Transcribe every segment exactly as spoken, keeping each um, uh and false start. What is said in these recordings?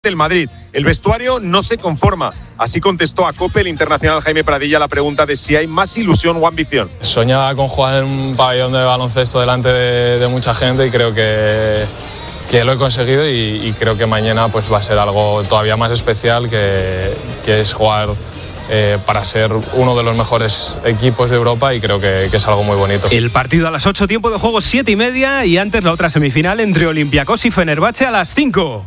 el Madrid. El vestuario no se conforma. Así contestó a COPE el internacional Jaime Pradilla a la pregunta de si hay más ilusión o ambición. Soñaba con jugar en un pabellón de baloncesto delante de, de mucha gente y creo que, que lo he conseguido y, y creo que mañana pues, va a ser algo todavía más especial, que, que es jugar Eh, para ser uno de los mejores equipos de Europa y creo que, que es algo muy bonito. El partido a las ocho, tiempo de juego siete y media y antes la otra semifinal entre Olympiacos y Fenerbahce a las cinco.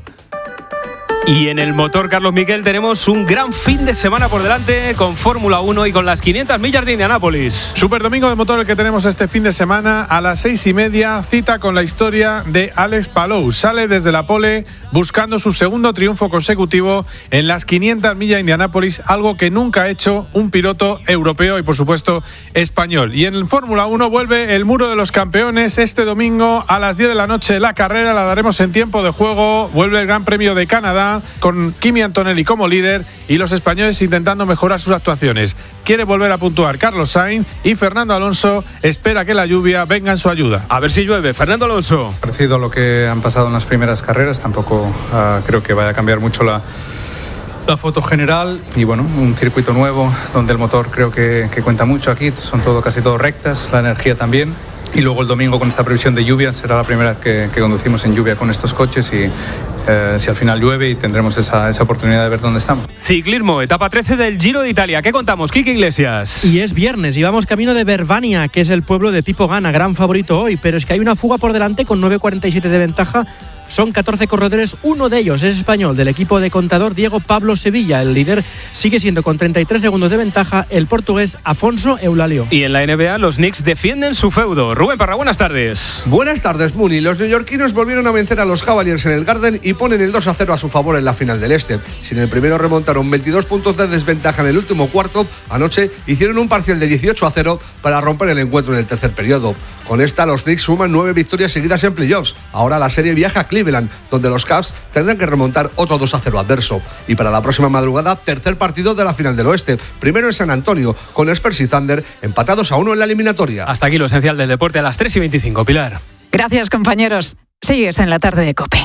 Y en el motor Carlos Miquel tenemos un gran fin de semana por delante con Fórmula uno y con las quinientas millas de Indianápolis. Super domingo de motor el que tenemos este fin de semana. A las seis y media, cita con la historia de Alex Palou. Sale desde la pole buscando su segundo triunfo consecutivo en las quinientas millas de Indianápolis, algo que nunca ha hecho un piloto europeo y por supuesto español. Y en el Fórmula uno vuelve el muro de los campeones este domingo a las diez de la noche. La carrera la daremos en tiempo de juego. Vuelve el Gran Premio de Canadá con Kimi Antonelli como líder y los españoles intentando mejorar sus actuaciones. Quiere volver a puntuar Carlos Sainz y Fernando Alonso espera que la lluvia venga en su ayuda. A ver si llueve. Fernando Alonso. Parecido a lo que han pasado en las primeras carreras, tampoco uh, creo que vaya a cambiar mucho la, la foto general. Y bueno, un circuito nuevo donde el motor creo que, que cuenta mucho aquí. Son todo, casi todo rectas, la energía también. Y luego el domingo con esta previsión de lluvia, será la primera vez que, que conducimos en lluvia con estos coches y eh, si al final llueve y tendremos esa, esa oportunidad de ver dónde estamos. Ciclismo, etapa trece del Giro de Italia. ¿Qué contamos, Quique Iglesias? Y es viernes y vamos camino de Verbania, que es el pueblo de Pipo Gana, gran favorito hoy, pero es que hay una fuga por delante con nueve cuarenta y siete de ventaja. Son catorce corredores, uno de ellos es español, del equipo de contador Diego Pablo Sevilla. El líder sigue siendo con treinta y tres segundos de ventaja el portugués Afonso Eulalio. Y en la N B A los Knicks defienden su feudo. Rubén Parra, buenas tardes. Buenas tardes, Muni. Los neoyorquinos volvieron a vencer a los Cavaliers en el Garden y ponen el dos a cero a su favor en la final del Este. Si en el primero remontaron veintidós puntos de desventaja en el último cuarto, anoche hicieron un parcial de dieciocho a cero para romper el encuentro en el tercer periodo. Con esta, los Knicks suman nueve victorias seguidas en playoffs. Ahora la serie viaja a Cleveland, donde los Cavs tendrán que remontar otro dos a cero adverso. Y para la próxima madrugada, tercer partido de la final del Oeste. Primero en San Antonio, con Spurs y Thunder empatados a uno en la eliminatoria. Hasta aquí lo esencial del deporte a las tres y veinticinco. Pilar. Gracias, compañeros. Sigues en la tarde de COPE.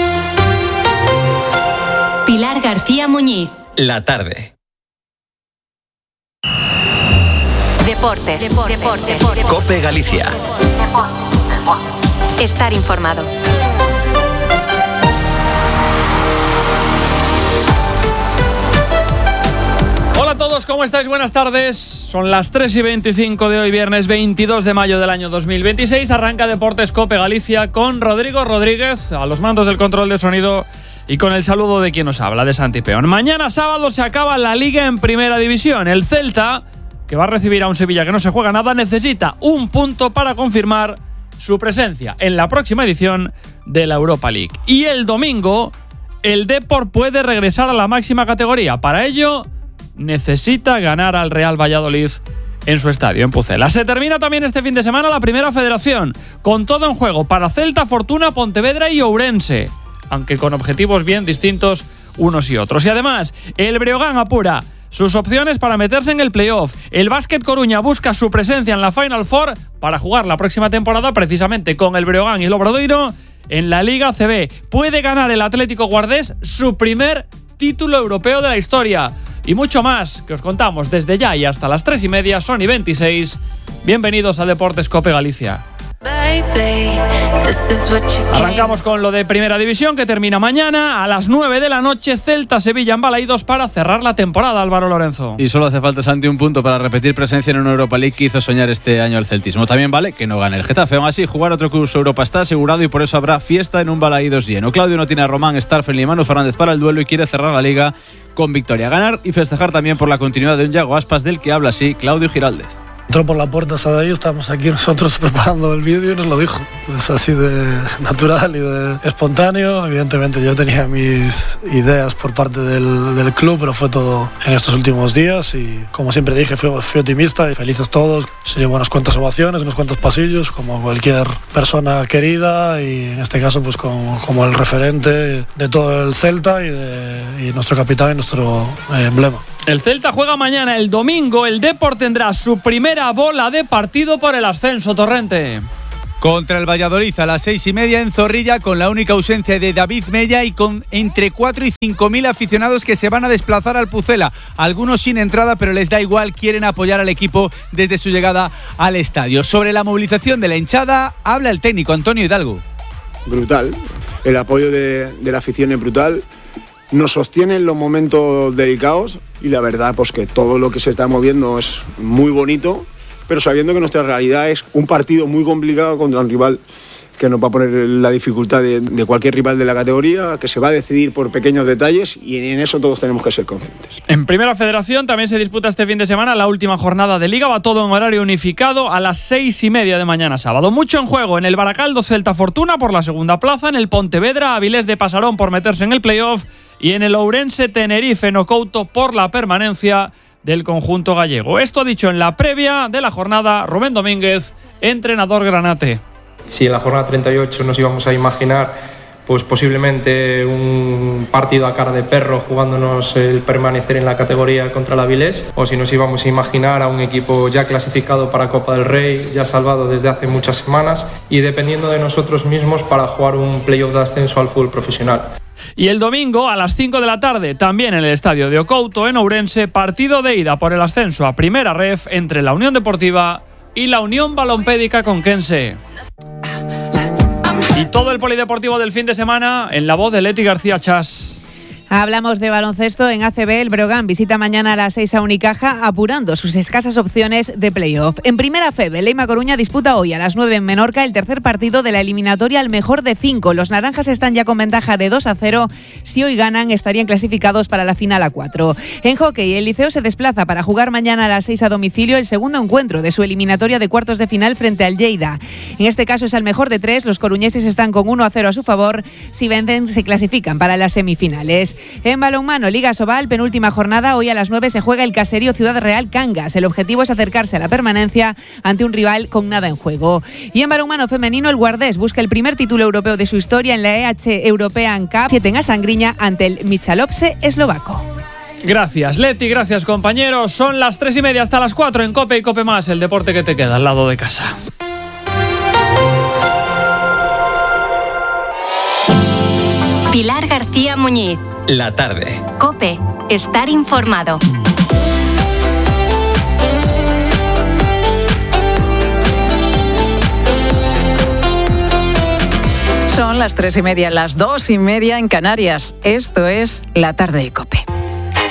Pilar García Muñiz. La tarde. Deportes. Deportes. Deportes. Deportes. COPE Galicia. Estar informado. Hola a todos, ¿cómo estáis? Buenas tardes. Son las tres y veinticinco de hoy, viernes veintidós de mayo del año dos mil veintiséis. Arranca Deportes COPE Galicia con Rodrigo Rodríguez a los mandos del control de sonido y con el saludo de quien nos habla, de Santi Peón. Mañana sábado se acaba la Liga en Primera División. El Celta, que va a recibir a un Sevilla que no se juega nada, necesita un punto para confirmar su presencia en la próxima edición de la Europa League. Y el domingo, el Depor puede regresar a la máxima categoría. Para ello, necesita ganar al Real Valladolid en su estadio, en Pucela. Se termina también este fin de semana la Primera Federación, con todo en juego para Celta, Fortuna, Pontevedra y Ourense, aunque con objetivos bien distintos unos y otros. Y además, el Breogán apura sus opciones para meterse en el playoff. El Básquet Coruña busca su presencia en la Final Four para jugar la próxima temporada precisamente con el Breogán y el Obradoiro en la Liga A C B. Puede ganar el Atlético Guardés su primer título europeo de la historia. Y mucho más que os contamos desde ya y hasta las tres y media, son y veintiséis. Bienvenidos a Deportes COPE Galicia. Arrancamos con lo de Primera División, que termina mañana a las nueve de la noche. Celta-Sevilla en Balaídos para cerrar la temporada, Álvaro Lorenzo. Y solo hace falta, Santi, un punto para repetir presencia en una Europa League que hizo soñar este año al celtismo. También vale que no gane el Getafe. Aún así, jugar otro curso Europa está asegurado y por eso habrá fiesta en un Balaídos lleno. Claudio no tiene a Román, Starfel ni Manu Fernández para el duelo y quiere cerrar la Liga con victoria. Ganar y festejar también por la continuidad de un Yago Aspas, del que habla así Claudio Giraldez. Entró por la puerta, estaba ahí, estábamos aquí nosotros preparando el vídeo y nos lo dijo. Es así de natural y de espontáneo. Evidentemente yo tenía mis ideas por parte del, del club, pero fue todo en estos últimos días y como siempre dije, fui, fui optimista y felices todos. Se llevó unas cuantas ovaciones, unos cuantos pasillos, como cualquier persona querida y en este caso pues como, como el referente de todo el Celta y, de, y nuestro capitán y nuestro eh, emblema. El Celta juega mañana. El domingo el Depor tendrá su primera bola de partido por el ascenso, Torrente. contra el Valladolid a las seis y media en Zorrilla, con la única ausencia de David Mella y con entre cuatro y cinco mil aficionados que se van a desplazar al Pucela. Algunos sin entrada, pero les da igual, quieren apoyar al equipo desde su llegada al estadio. Sobre la movilización de la hinchada, habla el técnico Antonio Hidalgo. Brutal, el apoyo de, de la afición es brutal. Nos sostiene en los momentos delicados y la verdad pues que todo lo que se está moviendo es muy bonito, pero sabiendo que nuestra realidad es un partido muy complicado contra un rival que nos va a poner la dificultad de, de cualquier rival de la categoría, que se va a decidir por pequeños detalles y en eso todos tenemos que ser conscientes. En Primera Federación también se disputa este fin de semana la última jornada de Liga, va todo en horario unificado a las seis y media de mañana sábado. Mucho en juego en el Baracaldo Celta Fortuna por la segunda plaza, en el Pontevedra Avilés de Pasarón por meterse en el playoff y en el Ourense Tenerife Nocouto por la permanencia del conjunto gallego. Esto ha dicho en la previa de la jornada Rubén Domínguez, entrenador granate. Si en la jornada treinta y ocho nos íbamos a imaginar pues posiblemente un partido a cara de perro jugándonos el permanecer en la categoría contra el Avilés, o si nos íbamos a imaginar a un equipo ya clasificado para Copa del Rey, ya salvado desde hace muchas semanas y dependiendo de nosotros mismos para jugar un playoff de ascenso al fútbol profesional. Y el domingo a las cinco de la tarde, también en el estadio de Ocouto, en Ourense, partido de ida por el ascenso a Primera Ref entre la Unión Deportiva y la Unión Balompédica Conquense. Y todo el polideportivo del fin de semana en la voz de Leti García Chas. Hablamos de baloncesto en A C B. El Breogán visita mañana a las seis a Unicaja, apurando sus escasas opciones de playoff. En Primera F E B, Leima Coruña disputa hoy a las nueve en Menorca el tercer partido de la eliminatoria al mejor de cinco. Los naranjas están ya con ventaja de dos a cero. Si hoy ganan, estarían clasificados para la final a cuatro. En hockey, el Liceo se desplaza para jugar mañana a las seis a domicilio el segundo encuentro de su eliminatoria de cuartos de final frente al Lleida. En este caso es al mejor de tres. Los coruñeses están con uno a cero a su favor. Si vencen, se clasifican para las semifinales. En balonmano, Liga Sobal, penúltima jornada. Hoy a las nueve se juega el Caserío Ciudad Real Cangas. El objetivo es acercarse a la permanencia ante un rival con nada en juego. Y en balonmano femenino, el Guardés busca el primer título europeo de su historia en la E H European Cup siete en Asangriña ante el Michalopse eslovaco. Gracias, Leti, gracias, compañeros. Son las tres y media hasta las cuatro en COPE y COPE Más, el deporte que te queda al lado de casa. Pilar García Muñiz. La tarde. COPE. Estar informado. Son las tres y media, las dos y media en Canarias. Esto es La Tarde de COPE.